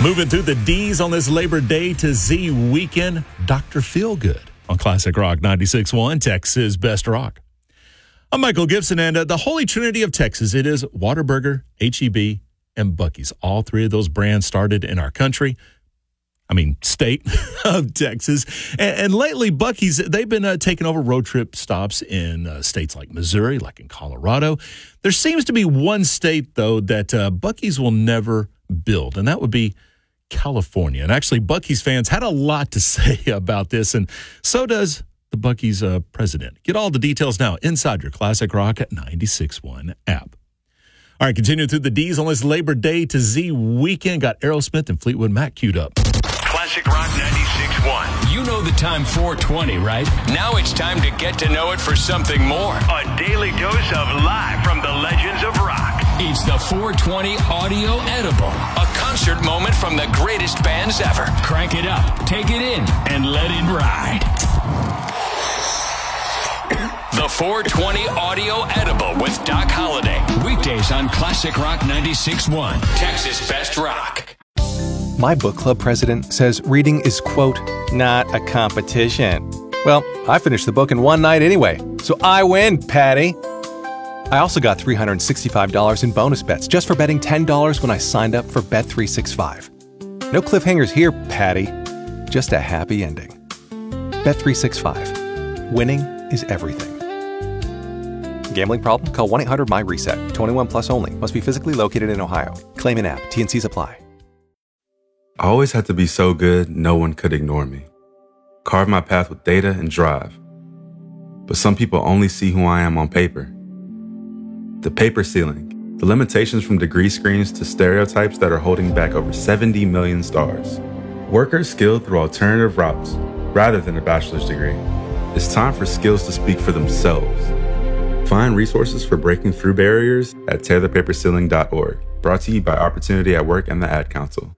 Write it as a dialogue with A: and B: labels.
A: Moving through the D's on this Labor Day to Z weekend, Dr. Feelgood on Classic Rock 96.1, Texas Best Rock. I'm Michael Gibson, and the Holy Trinity of Texas, it is Whataburger, H-E-B, and Buc-ee's. All three of those brands started in our state of Texas. And lately, Buc-ee's, they've been taking over road trip stops in states like Missouri, like in Colorado. There seems to be one state, though, that Buc-ee's will never build, and that would be California. And actually, Buc-ee's fans had a lot to say about this, and so does the Buc-ee's president. Get all the details now inside your Classic Rock at 96.1 app. All right, continuing through the D's on this Labor Day to Z weekend. Got Aerosmith and Fleetwood Mac queued up.
B: Classic Rock 96.1. You know the time 420, right? Now it's time to get to know it for something more. A daily dose of live from the legends of rock. It's the 420 Audio Edible, a concert moment from the greatest bands ever. Crank it up, take it in, and let it ride. The 420 Audio Edible with Doc Holliday. Weekdays on Classic Rock 96.1, Texas Best Rock.
C: My book club president says reading is, quote, not a competition. Well, I finished the book in one night anyway, so I win, Patty. I also got $365 in bonus bets just for betting $10 when I signed up for Bet365. No cliffhangers here, Patty. Just a happy ending. Bet365. Winning is everything. Gambling problem? Call 1-800-MY-RESET. 21 plus only. Must be physically located in Ohio. Claim in app. T&Cs apply.
D: I always had to be so good, no one could ignore me. Carve my path with data and drive. But some people only see who I am on paper. The paper ceiling. The limitations from degree screens to stereotypes that are holding back over 70 million stars. Workers skilled through alternative routes, rather than a bachelor's degree. It's time for skills to speak for themselves. Find resources for breaking through barriers at tearthepaperceiling.org. Brought to you by Opportunity at Work and the Ad Council.